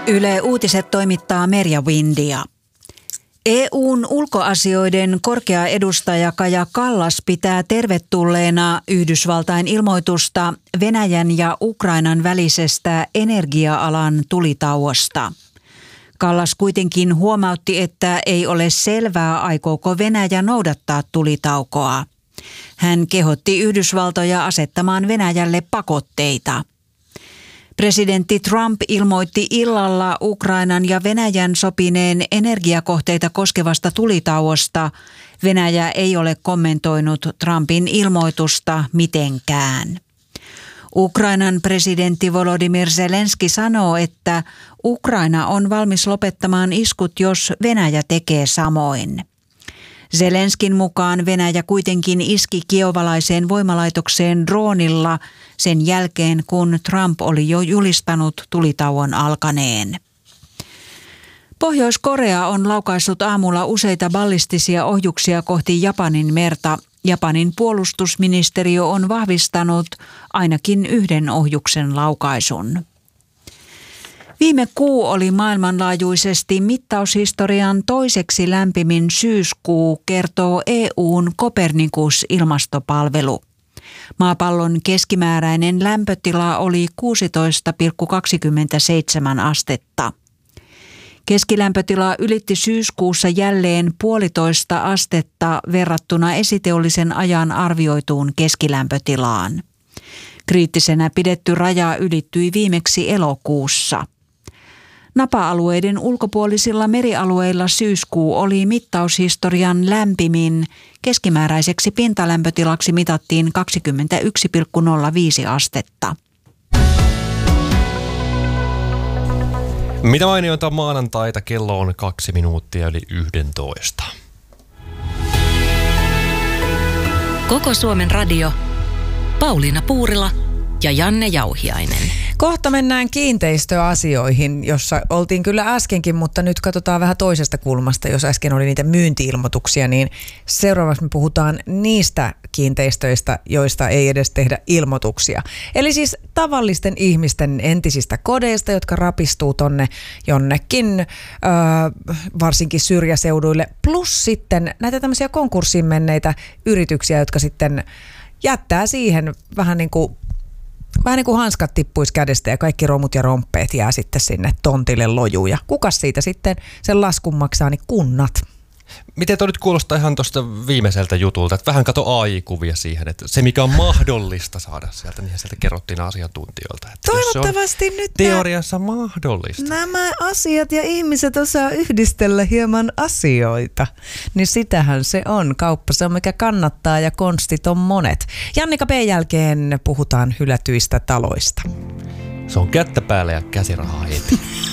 Yle Uutiset toimittaa Merja Windia. EU:n ulkoasioiden korkea edustaja Kaja Kallas pitää tervetulleena Yhdysvaltain ilmoitusta Venäjän ja Ukrainan välisestä energia-alan tulitauosta. Kallas kuitenkin huomautti, että ei ole selvää, aikooko Venäjä noudattaa tulitaukoa. Hän kehotti Yhdysvaltoja asettamaan Venäjälle pakotteita. Presidentti Trump ilmoitti illalla Ukrainan ja Venäjän sopineen energiakohteita koskevasta tulitauosta. Venäjä ei ole kommentoinut Trumpin ilmoitusta mitenkään. Ukrainan presidentti Volodymyr Zelenski sanoo, että Ukraina on valmis lopettamaan iskut, jos Venäjä tekee samoin. Zelenskin mukaan Venäjä kuitenkin iski kiovalaiseen voimalaitokseen droonilla sen jälkeen, kun Trump oli jo julistanut tulitauon alkaneen. Pohjois-Korea on laukaissut aamulla useita ballistisia ohjuksia kohti Japanin merta. Japanin puolustusministeriö on vahvistanut ainakin yhden ohjuksen laukaisun. Viime kuu oli maailmanlaajuisesti mittaushistorian toiseksi lämpimin syyskuu, kertoo EU:n Copernicus-ilmastopalvelu. Maapallon keskimääräinen lämpötila oli 16,27 astetta. Keskilämpötila ylitti syyskuussa jälleen 1,5 astetta verrattuna esiteollisen ajan arvioituun keskilämpötilaan. Kriittisenä pidetty raja ylittyi viimeksi elokuussa. Napa-alueiden ulkopuolisilla merialueilla syyskuu oli mittaushistorian lämpimin. Keskimääräiseksi pintalämpötilaksi mitattiin 21,05 astetta. Mitä mainioita maanantaita, kello on 2 minuuttia yli 11. Koko Suomen radio, Pauliina Puurila ja Janne Jauhiainen. Kohta mennään kiinteistöasioihin, jossa oltiin kyllä äskenkin, mutta nyt katsotaan vähän toisesta kulmasta. Jos äsken oli niitä myynti-ilmoituksia, niin seuraavaksi me puhutaan niistä kiinteistöistä, joista ei edes tehdä ilmoituksia. Eli siis tavallisten ihmisten entisistä kodeista, jotka rapistuu tonne jonnekin, varsinkin syrjäseuduille. Plus sitten näitä tämmöisiä konkurssiin menneitä yrityksiä, jotka sitten jättää siihen vähän niin kuin hanskat tippuisi kädestä ja kaikki romut ja romppeet jää sitten sinne tontille lojuun. Ja kukas siitä sitten sen laskun maksaa, niin kunnat. Miten toi nyt kuulostaa ihan tuosta viimeiseltä jutulta, että vähän kato AI-kuvia siihen, että se mikä on mahdollista saada sieltä, niin sieltä kerrottiin asiantuntijoilta. Että toivottavasti nyt teoriassa mahdollista. Nämä asiat ja ihmiset osaa yhdistellä hieman asioita, niin sitähän se on. Kauppa se on mikä kannattaa ja konstit on monet. Jannika P. jälkeen puhutaan hylätyistä taloista. Se on kättä päällä ja käsirahaa heti.